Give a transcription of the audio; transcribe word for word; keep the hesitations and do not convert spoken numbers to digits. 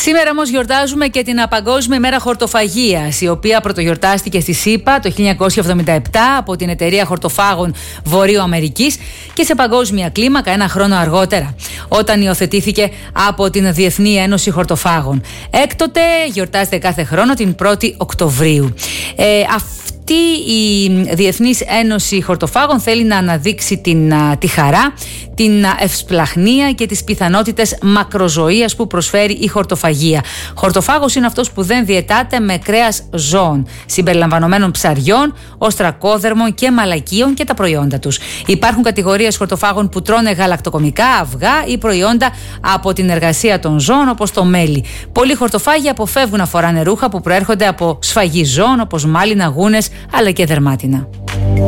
Σήμερα όμως γιορτάζουμε και την Παγκόσμια ημέρα χορτοφαγίας, η οποία πρωτογιορτάστηκε στη ΣΥΠΑ το χίλια εννιακόσια εβδομήντα επτά από την εταιρεία χορτοφάγων Βορείου Αμερικής και σε παγκόσμια κλίμακα ένα χρόνο αργότερα, όταν υιοθετήθηκε από την Διεθνή Ένωση Χορτοφάγων. Έκτοτε γιορτάζεται κάθε χρόνο την πρώτη Οκτωβρίου. Ε, Αυτή η Διεθνής Ένωση Χορτοφάγων θέλει να αναδείξει την, τη χαρά, την ευσπλαχνία και τις πιθανότητες μακροζωίας που προσφέρει η χορτοφαγία. Χορτοφάγος είναι αυτός που δεν διαιτάται με κρέας ζώων, συμπεριλαμβανομένων ψαριών, οστρακόδερμων και μαλακίων και τα προϊόντα τους. Υπάρχουν κατηγορίες χορτοφάγων που τρώνε γαλακτοκομικά, αυγά ή προϊόντα από την εργασία των ζώων, όπως το μέλι. Πολλοί χορτοφάγοι αποφεύγουν να φοράνε ρούχα που προέρχονται από σφαγή ζώων, όπως μάλινα, γούνες αλλά και δερμάτινα.